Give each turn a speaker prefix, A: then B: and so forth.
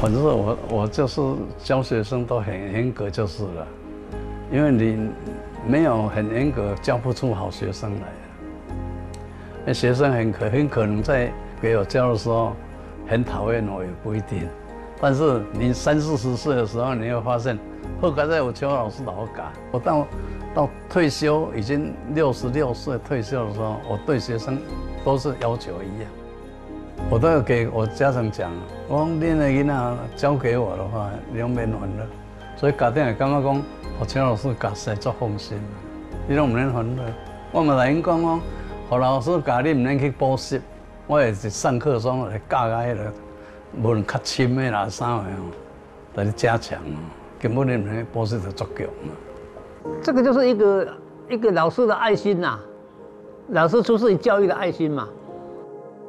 A: 反正我就是教学生都很严格就是了，因为你没有很严格，教不出好学生来。那学生很可能在给我教的时候很讨厌我，也不一定。但是你30、40岁的时候，你会发现，后来在我邱老师老教，我到退休已经66岁退休的时候，我对学生都是要求一样。我都要给我家长讲，我讲恁的囡仔交给我的话，你拢免烦恼。所以家长也感觉讲，邱老师教实足放心，你拢唔免烦恼。我嘛来因讲讲，何老师教你唔免去补习，我也是上课时候来教个迄个问较深的啦啥的哦，来加强哦，根本你唔免补习就足够嘛。
B: 这个就是一个老师的爱心呐、老师出自于教育的爱心嘛。